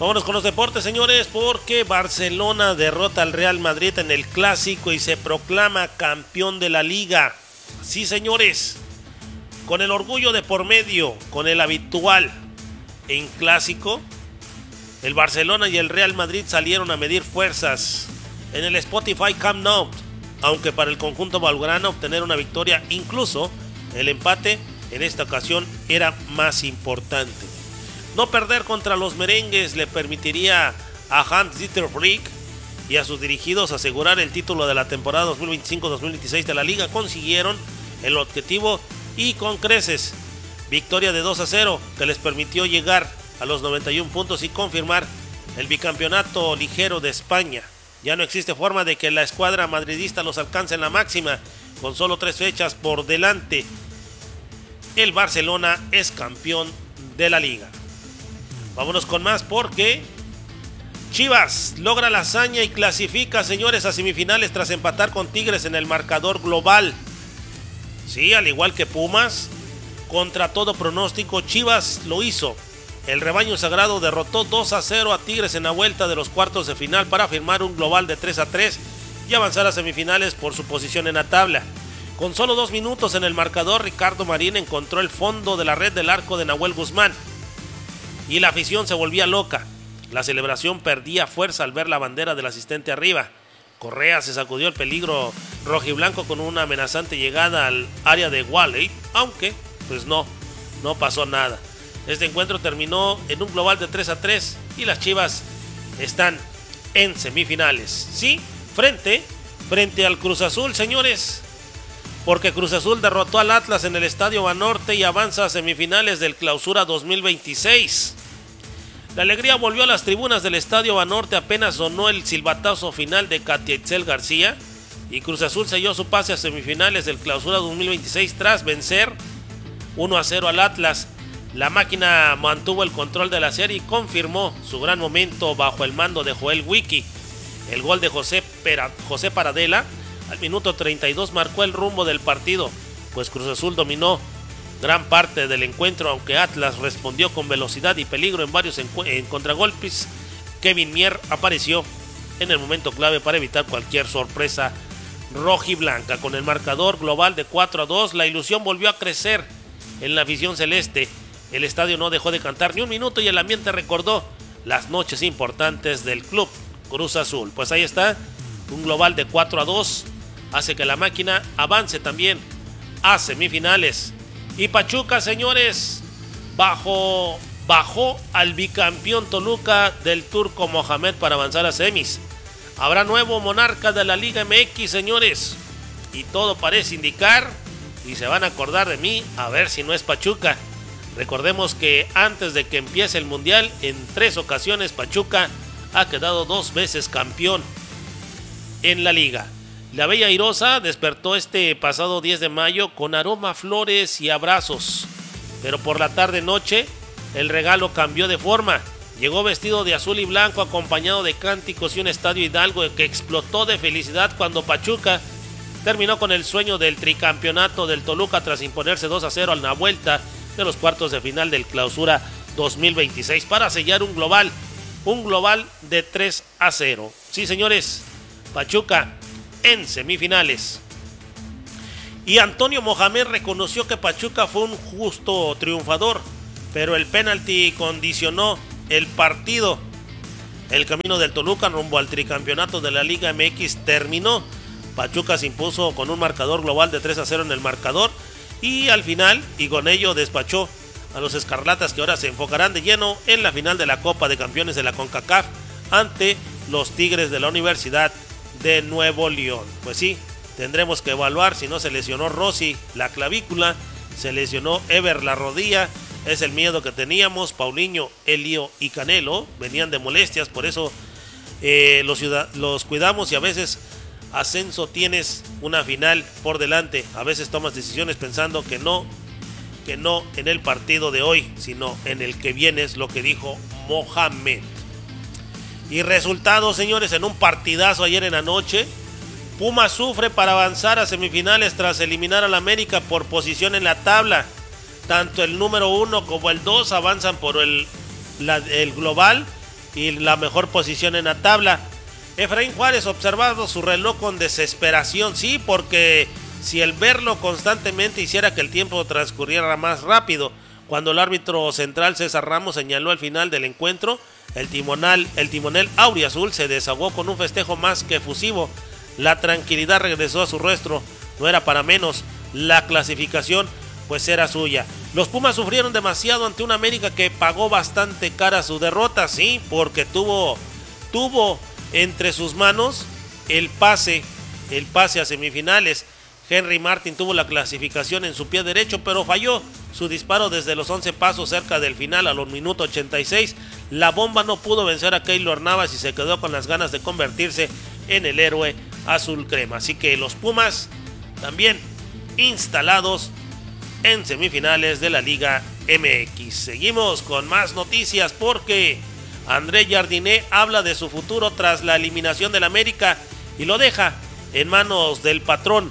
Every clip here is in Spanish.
Vámonos con los deportes, señores, porque Barcelona derrota al Real Madrid en el Clásico y se proclama campeón de la Liga. Sí, señores, con el orgullo de por medio, con el habitual en Clásico, el Barcelona y el Real Madrid salieron a medir fuerzas en el Spotify Camp Nou, aunque para el conjunto blaugrana obtener una victoria, incluso el empate, en esta ocasión era más importante. No perder contra los merengues le permitiría a Hans-Dieter Flick y a sus dirigidos asegurar el título de la temporada 2025-2026 de la Liga. Consiguieron el objetivo y con creces. Victoria de 2-0 que les permitió llegar a los 91 puntos y confirmar el bicampeonato ligero de España. Ya no existe forma de que la escuadra madridista los alcance en la máxima. Con solo 3 fechas por delante, el Barcelona es campeón de la Liga. Vámonos con más porque Chivas logra la hazaña y clasifica, señores, a semifinales tras empatar con Tigres en el marcador global. Sí, al igual que Pumas, contra todo pronóstico, Chivas lo hizo. El rebaño sagrado derrotó 2-0 a Tigres en la vuelta de los cuartos de final para firmar un global de 3-3 y avanzar a semifinales por su posición en la tabla. Con solo 2 minutos en el marcador, Ricardo Marín encontró el fondo de la red del arco de Nahuel Guzmán y la afición se volvía loca. La celebración perdía fuerza al ver la bandera del asistente arriba. Correa se sacudió el peligro rojiblanco con una amenazante llegada al área de Wally, aunque pues no pasó nada. Este encuentro terminó en un global de 3-3 y las Chivas están en semifinales. Sí, frente al Cruz Azul, señores, porque Cruz Azul derrotó al Atlas en el Estadio Banorte y avanza a semifinales del Clausura 2026. La alegría volvió a las tribunas del Estadio Banorte apenas sonó el silbatazo final de Katia Itzel García y Cruz Azul selló su pase a semifinales del Clausura 2026 tras vencer 1-0 al Atlas. La máquina mantuvo el control de la serie y confirmó su gran momento bajo el mando de Joel Wiki. El gol de José Paradela al minuto 32 marcó el rumbo del partido, pues Cruz Azul dominó gran parte del encuentro, aunque Atlas respondió con velocidad y peligro en varios contragolpes. Kevin Mier apareció en el momento clave para evitar cualquier sorpresa rojiblanca. Con el marcador global de 4-2, la ilusión volvió a crecer en la afición celeste. El estadio no dejó de cantar ni un minuto y el ambiente recordó las noches importantes del club Cruz Azul. Pues ahí está, un global de 4-2 hace que la máquina avance también a semifinales. Y Pachuca, señores, bajó al bicampeón Toluca del Turco Mohamed para avanzar a semis. Habrá nuevo monarca de la Liga MX, señores, y todo parece indicar, y se van a acordar de mí, a ver si no es Pachuca. Recordemos que antes de que empiece el Mundial, en 3 ocasiones Pachuca ha quedado 2 veces campeón en la liga. La Bella Airosa despertó este pasado 10 de mayo con aroma a flores y abrazos, pero por la tarde-noche el regalo cambió de forma. Llegó vestido de azul y blanco acompañado de cánticos y un estadio Hidalgo que explotó de felicidad cuando Pachuca terminó con el sueño del tricampeonato del Toluca tras imponerse 2-0 en la vuelta de los cuartos de final del Clausura 2026 para sellar un global de 3-0. Sí, señores, Pachuca en semifinales. Y Antonio Mohamed reconoció que Pachuca fue un justo triunfador, pero el penalti condicionó el partido. El camino del Toluca rumbo al tricampeonato de la Liga MX terminó. Pachuca se impuso con un marcador global de 3-0 en el marcador y al final, y con ello despachó a los escarlatas, que ahora se enfocarán de lleno en la final de la Copa de Campeones de la CONCACAF ante los Tigres de la Universidad de Nuevo León. Pues sí, tendremos que evaluar si no se lesionó Rossi la clavícula, se lesionó Ever la rodilla, es el miedo que teníamos. Paulinho, Elio y Canelo venían de molestias, por eso los cuidamos y a veces Ascenso tienes una final por delante, a veces tomas decisiones pensando que no en el partido de hoy, sino en el que viene, es lo que dijo Mohamed. Y resultados, señores, en un partidazo ayer en la noche, Pumas sufre para avanzar a semifinales tras eliminar al América por posición en la tabla. Tanto el número 1 como el 2 avanzan por el global y la mejor posición en la tabla. Efraín Juárez observando su reloj con desesperación, sí, porque si el verlo constantemente hiciera que el tiempo transcurriera más rápido. Cuando el árbitro central César Ramos señaló al final del encuentro, el timonel auriazul se desahogó con un festejo más que efusivo. La tranquilidad regresó a su rostro, no era para menos, la clasificación pues era suya. Los Pumas sufrieron demasiado ante una América que pagó bastante cara su derrota, sí, porque tuvo entre sus manos el pase a semifinales. Henry Martin tuvo la clasificación en su pie derecho, pero falló su disparo desde los 11 pasos cerca del final a los minutos 86. La bomba no pudo vencer a Keylor Navas y se quedó con las ganas de convertirse en el héroe azul crema. Así que los Pumas también instalados en semifinales de la Liga MX. Seguimos con más noticias porque André Jardiné habla de su futuro tras la eliminación del América y lo deja en manos del patrón.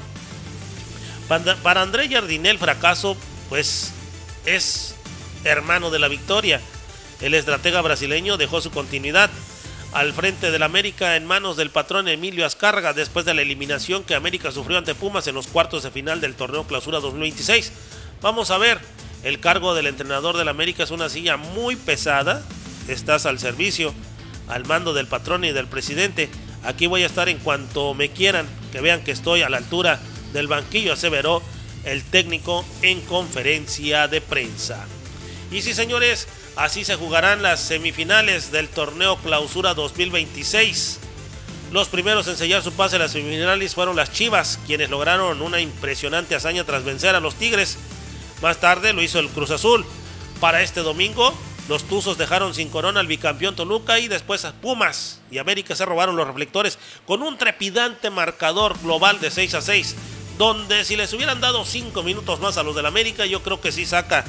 Para André Jardiné el fracaso pues es hermano de la victoria. El estratega brasileño dejó su continuidad al frente del América en manos del patrón Emilio Azcárraga después de la eliminación que América sufrió ante Pumas en los cuartos de final del torneo Clausura 2026. Vamos a ver, el cargo del entrenador del América es una silla muy pesada. Estás al servicio, al mando del patrón y del presidente. Aquí voy a estar en cuanto me quieran, que vean que estoy a la altura del banquillo, aseveró el técnico en conferencia de prensa. Y sí, señores, así se jugarán las semifinales del torneo Clausura 2026. Los primeros en sellar su pase a las semifinales fueron las Chivas, quienes lograron una impresionante hazaña tras vencer a los Tigres. Más tarde lo hizo el Cruz Azul. Para este domingo, los Tuzos dejaron sin corona al bicampeón Toluca y después a Pumas y América se robaron los reflectores con un trepidante marcador global de 6-6, donde si les hubieran dado 5 minutos más a los del América, yo creo que sí saca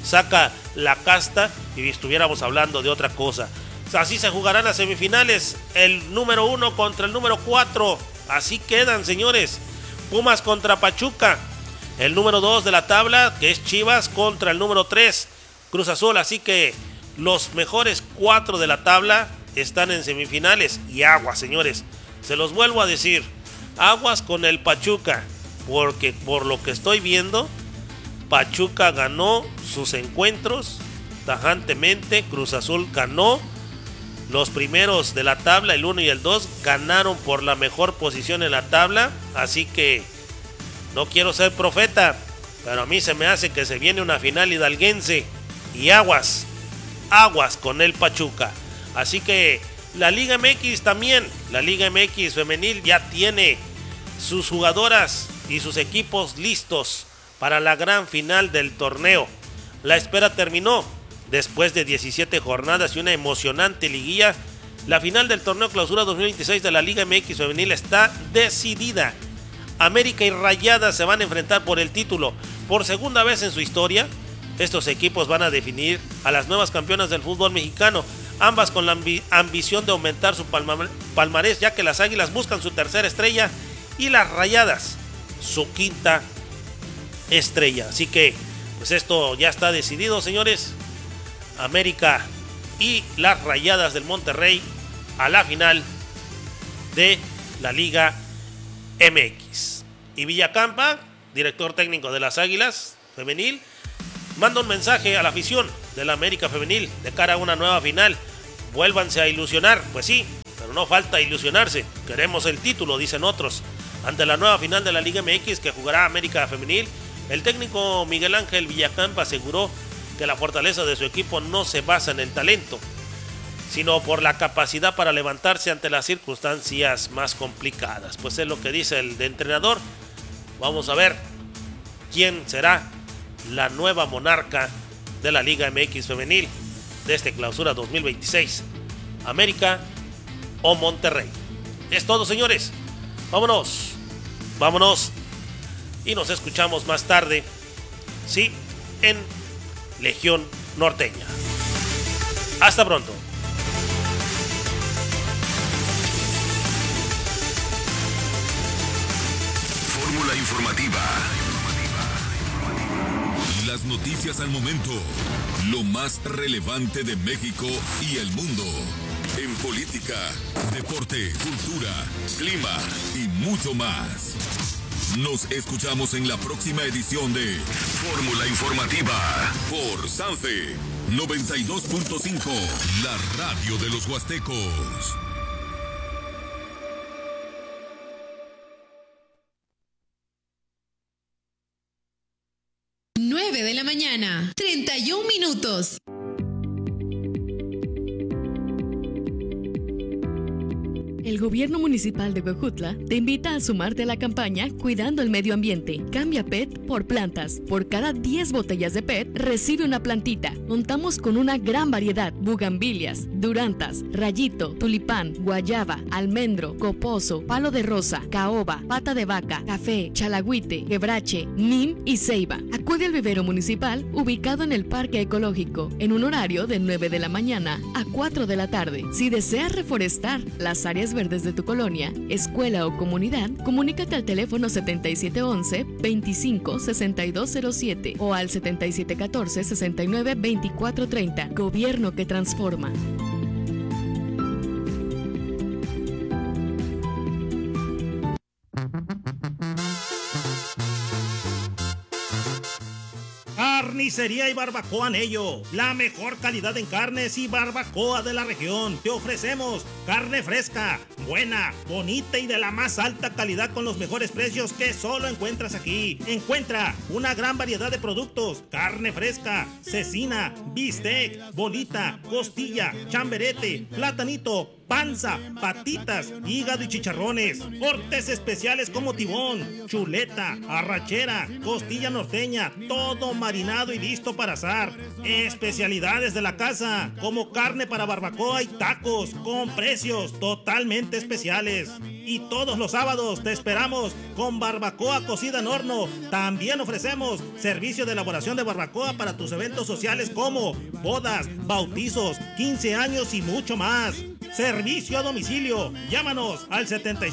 la casta y estuviéramos hablando de otra cosa. Así se jugarán las semifinales, el número 1 contra el número 4, así quedan, señores. Pumas contra Pachuca, el número 2 de la tabla, que es Chivas, contra el número 3, Cruz Azul. Así que los mejores 4 de la tabla están en semifinales. Y aguas, señores, se los vuelvo a decir, aguas con el Pachuca, porque por lo que estoy viendo, Pachuca ganó sus encuentros tajantemente. Cruz Azul ganó los primeros de la tabla, el 1 y el 2 ganaron por la mejor posición en la tabla. Así que no quiero ser profeta, pero a mí se me hace que se viene una final hidalguense. Y aguas con el Pachuca. Así que la Liga MX también, la Liga MX femenil ya tiene sus jugadoras y sus equipos listos para la gran final del torneo. La espera terminó después de 17 jornadas y una emocionante liguilla. La final del torneo Clausura 2026 de la Liga MX femenil está decidida. América y Rayadas se van a enfrentar por el título. Por segunda vez en su historia, estos equipos van a definir a las nuevas campeonas del fútbol mexicano, ambas con la ambición de aumentar su palmarés, ya que las Águilas buscan su tercera estrella y las Rayadas su quinta estrella. Así que pues esto ya está decidido, señores. América y las Rayadas del Monterrey a la final de la Liga MX. Y Villacampa, director técnico de las Águilas femenil, manda un mensaje a la afición de la América femenil de cara a una nueva final. Vuélvanse a ilusionar, pues sí, pero no falta ilusionarse. Queremos el título, dicen otros. Ante la nueva final de la Liga MX que jugará América femenil, el técnico Miguel Ángel Villacampa aseguró que la fortaleza de su equipo no se basa en el talento, sino por la capacidad para levantarse ante las circunstancias más complicadas. Pues es lo que dice el entrenador. Vamos a ver quién será la nueva monarca de la Liga MX femenil de este Clausura 2026, América o Monterrey. Es todo, señores. Vámonos y nos escuchamos más tarde, sí, en Legión Norteña. Hasta pronto. Fórmula informativa. Las noticias al momento, lo más relevante de México y el mundo. en política, deporte, cultura, clima y mucho más. Nos escuchamos en la próxima edición de Fórmula Informativa por Sanfe 92.5, la radio de los huastecos. De la mañana, 31 minutos. El gobierno municipal de Huejutla te invita a sumarte a la campaña Cuidando el Medio Ambiente. Cambia PET por plantas. Por cada 10 botellas de PET, recibe una plantita. Contamos con una gran variedad: bugambilias, durantas, rayito, tulipán, guayaba, almendro, coposo, palo de rosa, caoba, pata de vaca, café, chalagüite, quebrache, nim y ceiba. Acude al vivero municipal ubicado en el Parque Ecológico en un horario de 9 de la mañana a 4 de la tarde. Si deseas reforestar las áreas verdes de tu colonia, escuela o comunidad, comunícate al teléfono 7711-256207 o al 7714-692430. Gobierno que transforma. Carnicería y Barbacoa Anello, la mejor calidad en carnes y barbacoa de la región. Te ofrecemos carne fresca, buena, bonita y de la más alta calidad con los mejores precios que solo encuentras aquí. Encuentra una gran variedad de productos: carne fresca, cecina, bistec, bolita, costilla, chamberete, platanito, panza, patitas, hígado y chicharrones. Cortes especiales como tibón, chuleta, arrachera, costilla norteña, todo marinado y listo para asar. Especialidades de la casa como carne para barbacoa y tacos con precios totalmente especiales. Y todos los sábados te esperamos con barbacoa cocida en horno. También ofrecemos servicio de elaboración de barbacoa para tus eventos sociales como bodas, bautizos, 15 años y mucho más. Servicio a domicilio. Llámanos al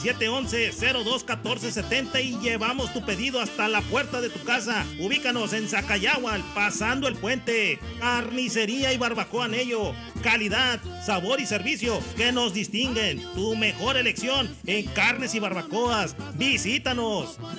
7711-021470 y llevamos tu pedido hasta la puerta de tu casa. Ubícanos en Zacayahual, pasando el puente. Carnicería y Barbacoa Anello. Calidad, sabor y servicio que nos distinguen. Tu mejor elección en carnes y barbacoas. Visítanos.